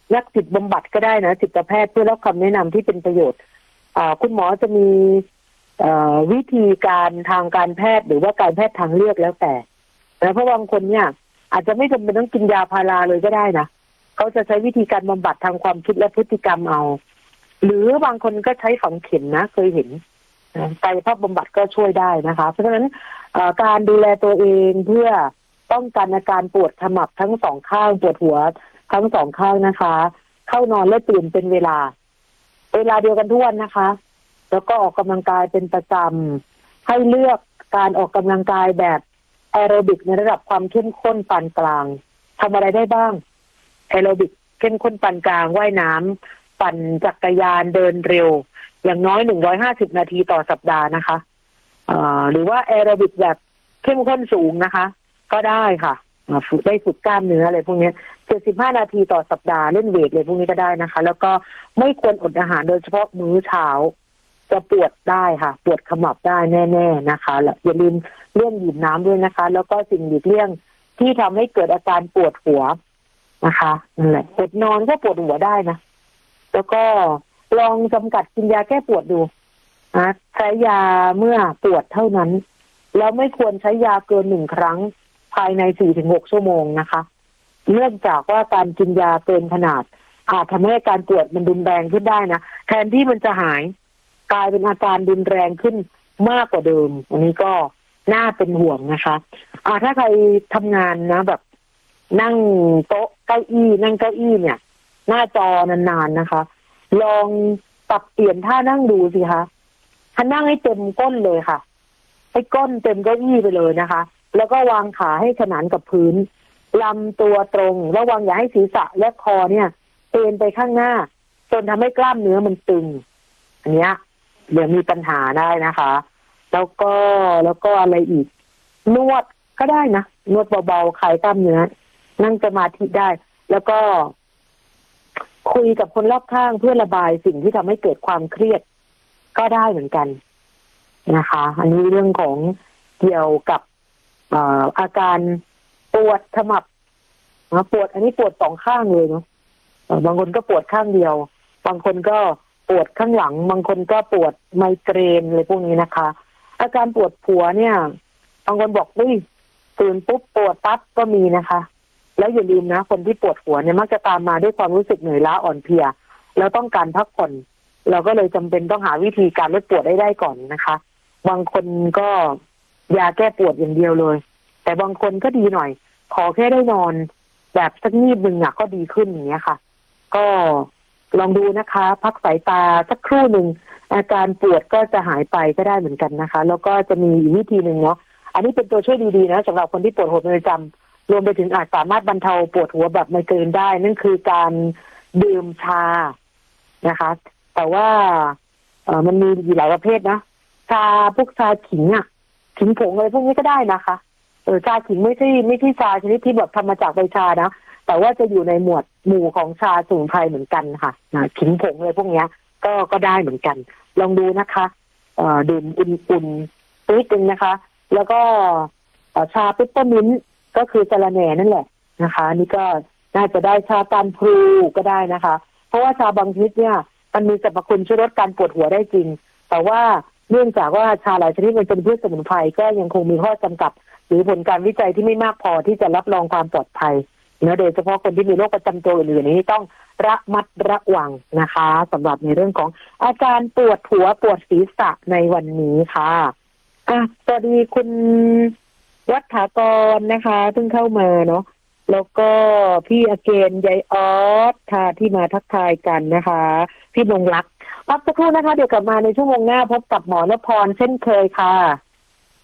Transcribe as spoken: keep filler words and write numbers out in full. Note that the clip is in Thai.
นักจิตบำบัดก็ได้นะจิตแพทย์เพื่อรับคำแนะนำที่เป็นประโยชน์คุณหมอจะมีวิธีการทางการแพทย์หรือว่าการแพทย์ทางเลือกแล้วแต่นะเพราะบางคนเนี่ยอาจจะไม่จำเป็นต้องกินยาพาราเลยก็ได้นะเขาจะใช้วิธีการบำบัดทางความคิดและพฤติกรรมเอาหรือบางคนก็ใช้ฝังเข็มนะเคยเห็นกายภาพบำบัดก็ช่วยได้นะคะเพราะฉะนั้นการดูแลตัวเองเพื่อป้องกันอาการปวดขมับทั้งสองข้างปวดหัวทั้งสองข้างนะคะเข้านอนและตื่นเป็นเวลาเวลาเดียวกันทุกวันนะคะแล้วก็ออกกำลังกายเป็นประจำให้เลือกการออกกำลังกายแบบแอโรบิกในระดับความเข้มข้นปานกลางทำอะไรได้บ้างแอโรบิกเข้มข้นปานกลางว่ายน้ำปั่นจักรยานเดินเร็วอย่างน้อยหนึ่งร้อยห้าสิบนาทีต่อสัปดาห์นะคะอ่าหรือว่าแอโรบิกแบบเข้มข้นสูงนะคะก็ได้ค่ะฝึกได้ฝึกกล้ามเนื้ออะไรพวกนี้เจ็ดสิบห้านาทีต่อสัปดาห์เล่นเวทเลยพวกนี้ก็ได้นะคะแล้วก็ไม่ควรอดอาหารโดยเฉพาะมื้อเช้าจะปวดได้ค่ะปวดขมับได้แน่ๆนะคะและอย่าลืมเรื่องดื่มน้ำด้วยนะคะแล้วก็สิ่งหลีกเลี่ยงที่ทำให้เกิดอาการปวดหัวนะคะนั่นแหละอดนอนก็ปวดหัวได้นะแล้วก็ลองจำกัดกินยาแก้ปวดดูนะใช้ยาเมื่อปวดเท่านั้นแล้วไม่ควรใช้ยาเกินหนึ่งครั้งภายใน สี่ถึงหก ชั่วโมงนะคะเนื่องจากว่าการกินยาเกินขนาดอาจทำให้การปวดมันรุนแรงขึ้นได้นะแทนที่มันจะหายกลายเป็นอาการรุนแรงขึ้นมากกว่าเดิมอันนี้ก็น่าเป็นห่วงนะคะอ่าถ้าใครทำงานนะแบบนั่งโต๊ะเก้าอี้นั่งเก้าอี้เนี่ยหน้าจอนานๆนะคะลองปรับเปลี่ยนท่านั่งดูสิคะถ้านั่งให้เต็มก้นเลยค่ะให้ก้นเต็มเก้าอี้ไปเลยนะคะแล้วก็วางขาให้ขนานกับพื้นลำตัวตรงระวังอย่าให้ศีรษะและคอเนี่ยเอ็นไปข้างหน้าจนทำให้กล้ามเนื้อมันตึงอันเนี้ยเดี๋ยวมีปัญหาได้นะคะแล้วก็แล้วก็อะไรอีกนวดก็ได้นะนวดเบาๆคลายกล้ามเนื้อนั่งสมาธิได้แล้วก็คุยกับคนรอบข้างเพื่อระบายสิ่งที่ทำให้เกิดความเครียดก็ได้เหมือนกันนะคะอันนี้เรื่องของเกี่ยวกับอ่าอาการปวดขมับนะปวดอันนี้ปวดสองข้างเลยเนาะบางคนก็ปวดข้างเดียวบางคนก็ปวดข้างหลังบางคนก็ปวดไมเกรนอะไรพวกนี้นะคะอาการปวดหัวเนี่ยบางคนบอกอุ้ยตื่นปุ๊บปวดปั๊บก็มีนะคะแล้วอย่าลืมนะคนที่ปวดหัวเนี่ยมักจะตามมาด้วยความรู้สึกเหนื่อยล้าอ่อนเพลียแล้วต้องการพักผ่อนเราก็เลยจำเป็นต้องหาวิธีการลดปวดได้ได้ก่อนนะคะบางคนก็ยาแก้ปวดอย่างเดียวเลยแต่บางคนก็ดีหน่อยขอแค่ได้นอนแบบสักนิดนึงอ่ะก็ดีขึ้นอย่างเงี้ยค่ะก็ลองดูนะคะพักสายตาสักครู่หนึ่งอาการปวดก็จะหายไปก็ได้เหมือนกันนะคะแล้วก็จะมีอีกวิธีหนึ่งเนาะอันนี้เป็นตัวช่วยดีๆนะสำหรับคนที่ปวดหัวเป็นประจำรวมไปถึงอาจสามารถบรรเทาปวดหัวแบบไมเกรนได้นั่นคือการดื่มชานะคะแต่ว่าเออมันมีอยู่หลายประเภทนะชาพวกชาขิงอ่ะขิงผงอะไรพวกนี้ก็ได้นะคะเออชาขิงไม่ใช่ไม่ใช่ชาชนิดที่แบบทำมาจากใบชานะแต่ว่าจะอยู่ในหมวดหมู่ของชาสมุนไพรเหมือนกันค่ะนะขิงผงอะไรพวกนี้ก็ก็ได้เหมือนกันลองดูนะคะเอ่อดื่มอุ่นๆนิดนึงนะคะแล้วก็ชาเปปเปอร์มินต์ก็คือสะระแหน่นั่นแหละนะคะนี่ก็น่าจะได้ชาตาลพลูก็ได้นะคะเพราะว่าชาบางชนิดเนี่ยมันมีสรรพคุณช่วยลดการปวดหัวได้จริงแต่ว่าเนื่องจากว่าชาหลายชนิดมันเป็นพืชสมุนไพรก็ยังคงมีข้อจำกัดหรือผลการวิจัยที่ไม่มากพอที่จะรับรองความปลอดภัยนะโดยเฉพาะคนที่มีโรคประจำตัวอื่นๆนี้ต้องระมัดระวังนะคะสำหรับในเรื่องของอาการปวดหัวปวดศีรษะในวันนี้ค่ะอ่ะสวัสดีคุณวัฒากรนะคะเพิ่งเข้ามาเนาะแล้วก็พี่อเกนยายออสค่ะที่มาทักทายกันนะคะพี่นงรักพักสักครู่นะคะเดี๋ยวกลับมาในชั่วโมงหน้าพบกับหมอนพรเช่นเคยค่ะ